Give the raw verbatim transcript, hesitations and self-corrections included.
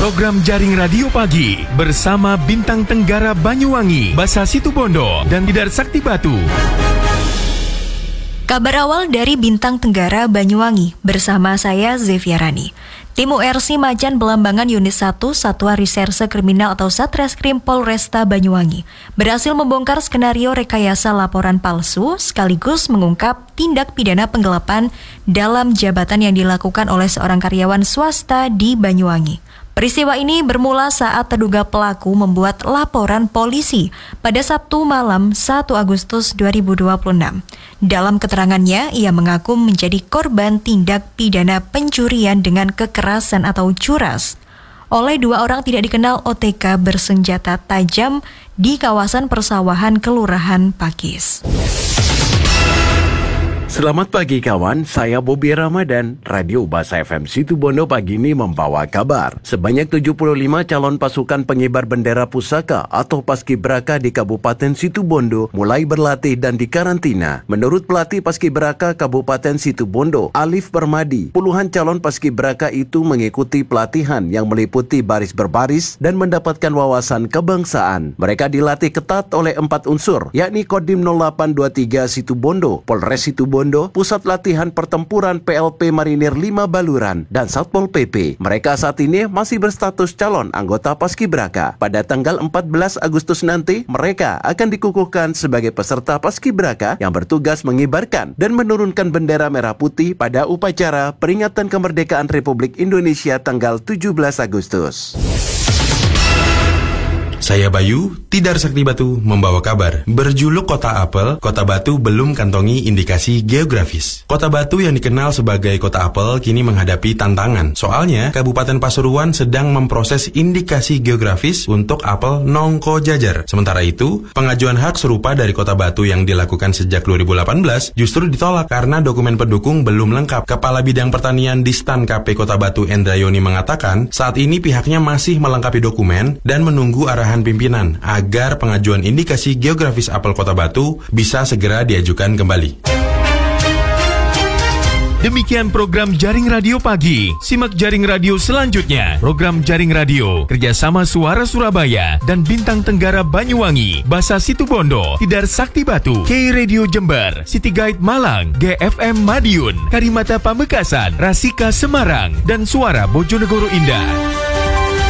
Program Jaring Radio Pagi bersama Bintang Tenggara Banyuwangi, Basa Situbondo, dan Tidar Sakti Batu. Kabar awal dari Bintang Tenggara Banyuwangi bersama saya Zeviarani. Tim U R C Majan Belambangan Unit satu Satuan Reserse Kriminal atau Satreskrim Polresta Banyuwangi berhasil membongkar skenario rekayasa laporan palsu sekaligus mengungkap tindak pidana penggelapan dalam jabatan yang dilakukan oleh seorang karyawan swasta di Banyuwangi. Peristiwa ini bermula saat terduga pelaku membuat laporan polisi pada Sabtu malam satu Agustus dua ribu dua puluh enam. Dalam keterangannya, ia mengaku menjadi korban tindak pidana pencurian dengan kekerasan atau curas oleh dua orang tidak dikenal O T K bersenjata tajam di kawasan persawahan Kelurahan Pakis. Selamat pagi kawan, saya Bobby Ramadan. Radio Basa F M Situbondo pagi ini membawa kabar. Sebanyak tujuh puluh lima calon pasukan pengibar bendera pusaka atau paskibraka di Kabupaten Situbondo mulai berlatih dan dikarantina. Menurut pelatih paskibraka Kabupaten Situbondo, Alif Permadi, puluhan calon paskibraka itu mengikuti pelatihan yang meliputi baris berbaris dan mendapatkan wawasan kebangsaan. Mereka dilatih ketat oleh empat unsur, yakni Kodim nol delapan dua tiga Situbondo, Polres Situbondo, Pusat Latihan Pertempuran P L P Marinir lima Baluran, dan Satpol P P. Mereka saat ini masih berstatus calon anggota paskibraka. Pada tanggal empat belas Agustus nanti, mereka akan dikukuhkan sebagai peserta paskibraka yang bertugas mengibarkan dan menurunkan bendera merah putih pada upacara peringatan kemerdekaan Republik Indonesia tanggal tujuh belas Agustus. Saya Bayu, Tidar Sakti Batu membawa kabar. Berjuluk Kota Apel, Kota Batu belum kantongi indikasi geografis. Kota Batu yang dikenal sebagai Kota Apel kini menghadapi tantangan. Soalnya, Kabupaten Pasuruan sedang memproses indikasi geografis untuk apel nongko jajar. Sementara itu, pengajuan hak serupa dari Kota Batu yang dilakukan sejak dua ribu delapan belas justru ditolak karena dokumen pendukung belum lengkap. Kepala Bidang Pertanian di Stan K P Kota Batu Endrayoni mengatakan, saat ini pihaknya masih melengkapi dokumen dan menunggu arahan pimpinan agar pengajuan indikasi geografis apel Kota Batu bisa segera diajukan kembali. Demikian program Jaring Radio Pagi. Simak Jaring Radio selanjutnya. Program Jaring Radio kerjasama Suara Surabaya dan Bintang Tenggara Banyuwangi, Basa Situbondo, Tidar Sakti Batu, K Radio Jember, City Guide Malang, G F M Madiun, Karimata Pamekasan, Rasika Semarang, dan Suara Bojonegoro Indah.